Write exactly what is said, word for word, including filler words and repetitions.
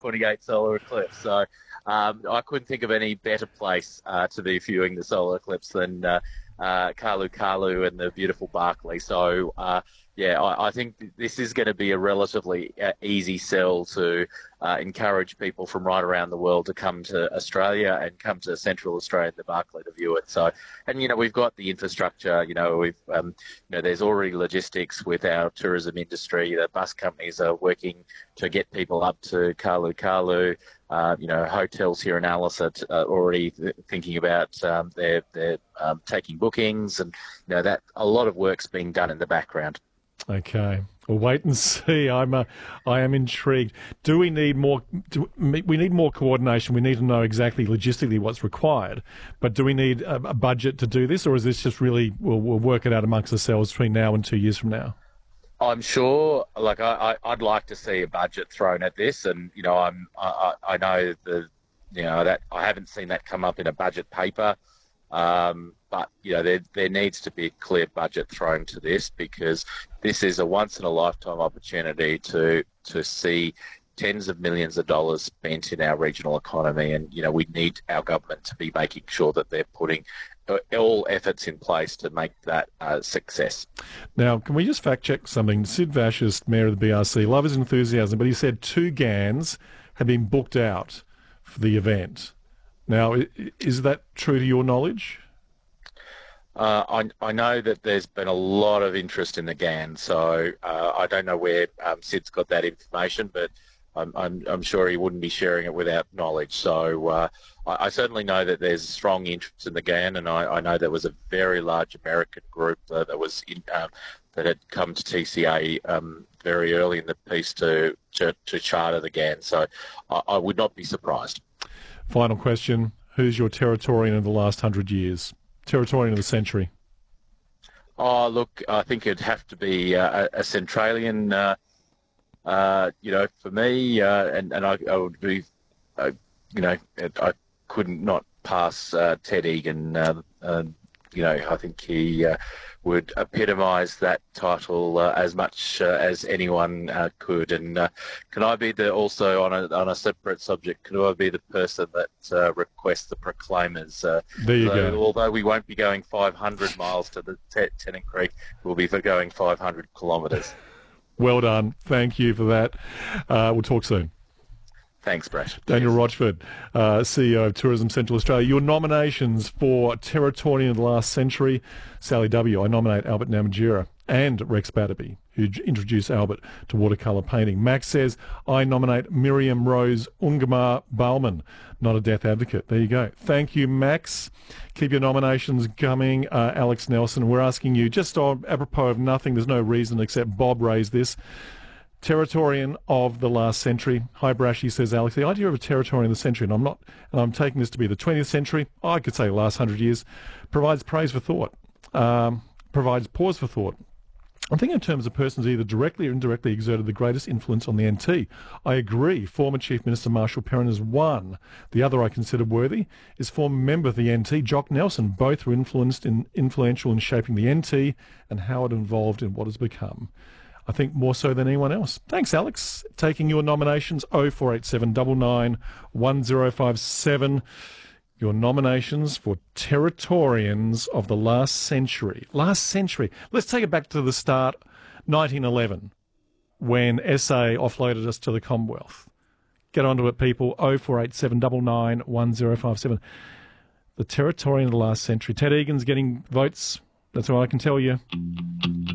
twenty-eight solar eclipse. So um, I couldn't think of any better place uh, to be viewing the solar eclipse than uh, uh, Kalu Kalu and the beautiful Barkly. So uh, yeah, I, I think this is going to be a relatively uh, easy sell to uh, encourage people from right around the world to come to Australia and come to Central Australia, the Barkly, to view it. So, and you know, we've got the infrastructure. You know, we've um, you know, there's already logistics with our tourism industry. The bus companies are working to get people up to Kalu Kalu. Uh, you know, hotels here in Alice are t- uh, already th- thinking about um, they're they're um, taking bookings, and you know that a lot of work's being done in the background. Okay, we'll wait and see. I'm uh, I am intrigued. Do we need more? Do we need more coordination? We need to know exactly logistically what's required. But do we need a, a budget to do this, or is this just really we'll, we'll work it out amongst ourselves between now and two years from now? I'm sure, like I, I, I'd like to see a budget thrown at this, and you know, I'm, I, I know the, you know, that I haven't seen that come up in a budget paper, um, but you know, there there needs to be a clear budget thrown to this, because this is a once in a lifetime opportunity to to see tens of millions of dollars spent in our regional economy, and you know, we need our government to be making sure that they're putting all efforts in place to make that a success. Now, can we just fact check something? Sid Vashist, Mayor of the B R C, love his enthusiasm, but he said two G A Ns have been booked out for the event. Now, is that true to your knowledge? Uh, I, I know that there's been a lot of interest in the G A N, so uh, I don't know where um, Sid's got that information, but I'm, I'm, I'm sure he wouldn't be sharing it without knowledge. So uh, I, I certainly know that there's strong interest in the G A N, and I, I know there was a very large American group uh, that was in, um, that had come to T C A um, very early in the piece to to, to charter the G A N. So I, I would not be surprised. Final question: who's your Territorian of the last hundred years? Territorian of the century? Oh, look, I think it'd have to be uh, a, a Centralian. Uh, Uh, you know, for me, uh, and, and I, I would be, uh, you know, I couldn't not pass uh, Ted Egan. Uh, uh, you know, I think he uh, would epitomise that title uh, as much uh, as anyone uh, could. And uh, can I be the also on a on a separate subject? Can I be the person that uh, requests the Proclaimers? Uh, there you so, go. Although we won't be going five hundred miles to the T- Tennant Creek, we'll be for going five hundred kilometres. Well done. Thank you for that. Uh, we'll talk soon. Thanks, Brett. Daniel Cheers. Rochford, uh, C E O of Tourism Central Australia. Your nominations for Territorian of the last century: Sally W. I nominate Albert Namatjira and Rex Batterby, who introduced Albert to watercolour painting. Max says, I nominate Miriam Rose Ungamar Bauman, not a death advocate. There you go. Thank you, Max. Keep your nominations coming. Uh, Alex Nelson, we're asking you, just on, apropos of nothing, there's no reason except Bob raised this. Territorian of the last century. Hi, Brashy, says Alex. The idea of a Territorian of the century, and I'm not, and I'm taking this to be the twentieth century, I could say the last hundred years, provides praise for thought, um, provides pause for thought. I'm thinking in terms of persons either directly or indirectly exerted the greatest influence on the N T. I agree. Former Chief Minister Marshall Perrin is one. The other I consider worthy is former member of the N T, Jock Nelson. Both were influenced in, influential in shaping the N T and how it evolved in what has become. I think more so than anyone else. Thanks, Alex. Taking your nominations, oh four eight seven nine nine one oh five seven. Your nominations for Territorians of the last century. Last century. Let's take it back to the start, nineteen eleven, when S A offloaded us to the Commonwealth. Get onto it, people. oh four eight seven nine nine one oh five seven. The Territorian of the last century. Ted Egan's getting votes. That's all I can tell you.